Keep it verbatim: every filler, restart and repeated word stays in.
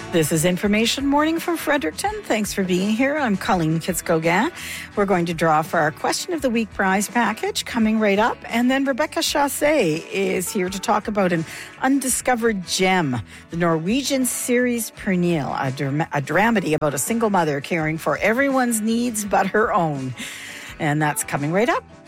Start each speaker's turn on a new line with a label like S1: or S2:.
S1: This is Information Morning from Fredericton. Thanks for being here. I'm Colleen Fitzgauguin. We're going to draw for our Question of the Week prize package coming right up. And then Rebecca Chassé is here to talk about an undiscovered gem, the Norwegian series Pernille, a, dram- a dramedy about a single mother caring for everyone's needs but her own. And that's coming right up.